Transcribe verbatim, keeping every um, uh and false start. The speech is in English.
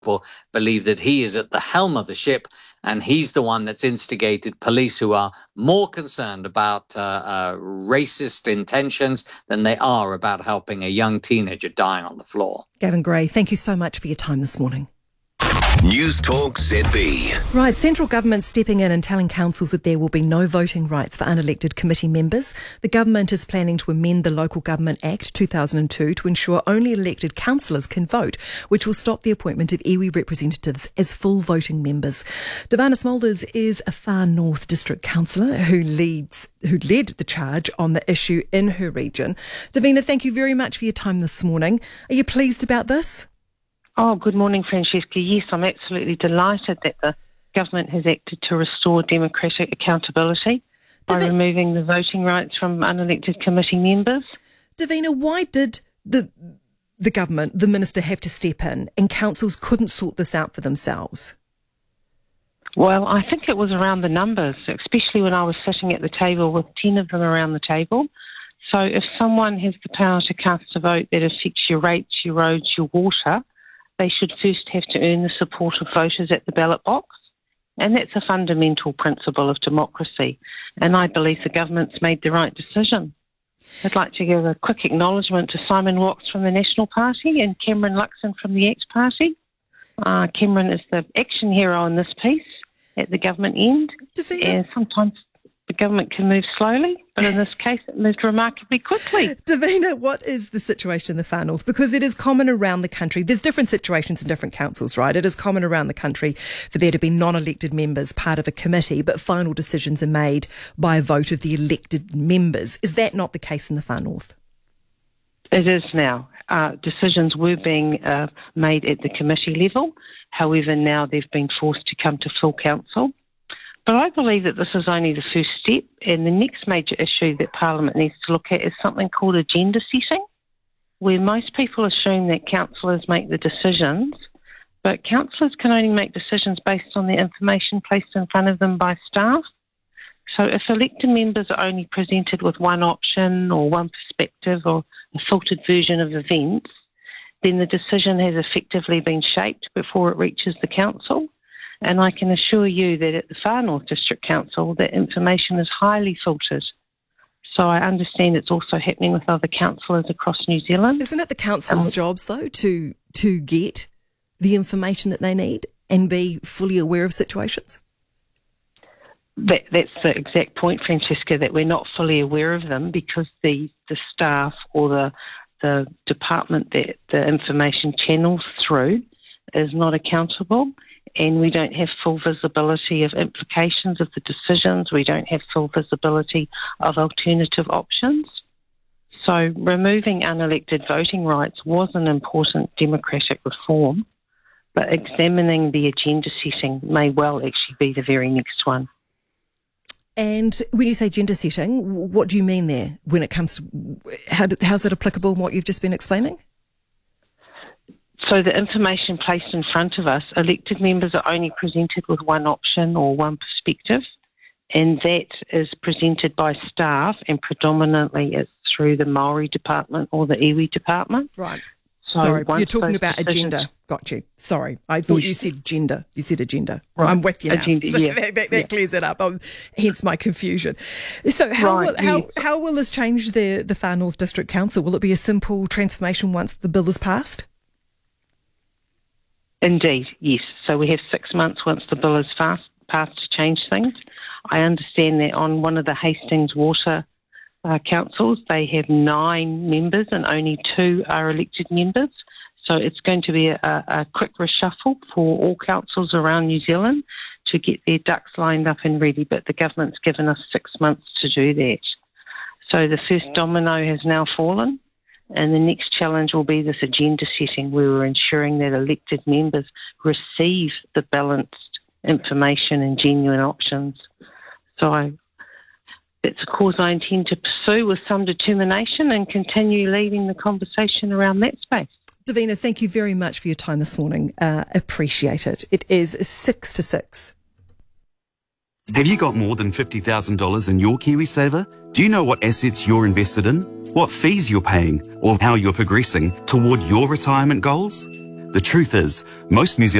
people believe that he is at the helm of the ship, and he's the one that's instigated police who are more concerned about uh, uh, racist intentions than they are about helping a young teenager dying on the floor. Gavin Gray, thank you so much for your time this morning. News Talk Z B. Right, central government stepping in and telling councils that there will be no voting rights for unelected committee members. The government is planning to amend the Local Government Act two thousand two to ensure only elected councillors can vote, which will stop the appointment of iwi representatives as full voting members. Davana Smulders is a Far North District councillor who leads who led the charge on the issue in her region. Davina, thank you very much for your time this morning. Are you pleased about this? Oh, good morning, Francesca. Yes, I'm absolutely delighted that the government has acted to restore democratic accountability by Davi- removing the voting rights from unelected committee members. Davina, why did the the government, the minister, have to step in and councils couldn't sort this out for themselves? Well, I think it was around the numbers, especially when I was sitting at the table with ten of them around the table. So if someone has the power to cast a vote that affects your rates, your roads, your water, they should first have to earn the support of voters at the ballot box. And that's a fundamental principle of democracy. And I believe the government's made the right decision. I'd like to give a quick acknowledgement to Simon Watts from the National Party and Cameron Luxon from the ACT Party. Uh, Cameron is the action hero in this piece at the government end. Davina. And sometimes the government can move slowly, but in this case it moved remarkably quickly. Davina, what is the situation in the Far North? Because it is common around the country. There's different situations in different councils, right? It is common around the country for there to be non-elected members part of a committee, but final decisions are made by a vote of the elected members. Is that not the case in the Far North? It is now. Uh, decisions were being uh, made at the committee level. However, now they've been forced to come to full council. But I believe that this is only the first step, and the next major issue that Parliament needs to look at is something called agenda setting, where most people assume that councillors make the decisions, but councillors can only make decisions based on the information placed in front of them by staff. So if elected members are only presented with one option or one perspective or a filtered version of events, then the decision has effectively been shaped before it reaches the council. And I can assure you that at the Far North District Council, that information is highly filtered. So I understand it's also happening with other councillors across New Zealand. Isn't it the council's um, jobs, though, to to get the information that they need and be fully aware of situations? That, that's the exact point, Francesca, that we're not fully aware of them because the, the staff or the the department that the information channels through is not accountable. And we don't have full visibility of implications of the decisions. We don't have full visibility of alternative options. So removing unelected voting rights was an important democratic reform, but examining the agenda setting may well actually be the very next one. And when you say agenda setting, what do you mean there when it comes to, how, how's it applicable in what you've just been explaining? So the information placed in front of us, elected members are only presented with one option or one perspective, and that is presented by staff, and predominantly it's through the Maori department or the iwi department. Right. So Sorry, you're talking about decisions... agenda. Got you. Sorry. I thought yes. you said gender. You said agenda. Right. I'm with you now. Agenda, so yeah. That, that, that yeah. clears it up. Um, hence my confusion. So how, right, will, how, yeah. how will this change the, the Far North District Council? Will it be a simple transformation once the bill is passed? Indeed, yes. So we have six months once the bill is fast, passed to change things. I understand that on one of the Hastings water uh, councils, they have nine members and only two are elected members. So it's going to be a, a quick reshuffle for all councils around New Zealand to get their ducks lined up and ready, but the government's given us six months to do that. So the first domino has now fallen. And the next challenge will be this agenda setting where we're ensuring that elected members receive the balanced information and genuine options. So I, that's a cause I intend to pursue with some determination and continue leading the conversation around that space. Davina, thank you very much for your time this morning. Uh, appreciate it. It is six to six. Have you got more than fifty thousand dollars in your KiwiSaver? Do you know what assets you're invested in, what fees you're paying, or how you're progressing toward your retirement goals? The truth is, most New Zealanders